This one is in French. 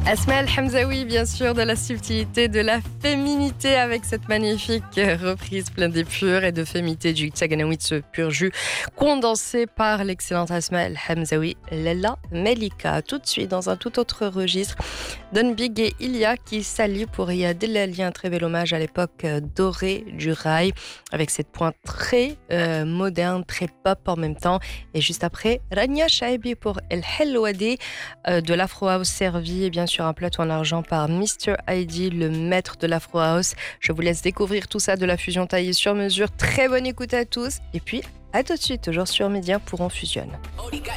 Asma El Hamzaoui, bien sûr, de la subtilité, de la féminité avec cette magnifique reprise pleine d'épure et de féminité du Taganaoui, de ce pur jus condensé par l'excellente Asma El Hamzaoui, Lella Melika. Tout de suite, dans un tout autre registre, Don Big et Ilia qui s'allient pour y délier un très bel hommage à l'époque dorée du rail, avec cette pointe très moderne, très pop en même temps. Et juste après, Rania Shaibi pour El Helwadi, de l'Afro House servi, et bien sûr un plateau en argent par Mr. Heidi, le maître de l'Afro House. Je vous laisse découvrir tout ça de la fusion taillée sur mesure. Très bonne écoute à tous. Et puis, à tout de suite, toujours sur Média pour On Fusionne.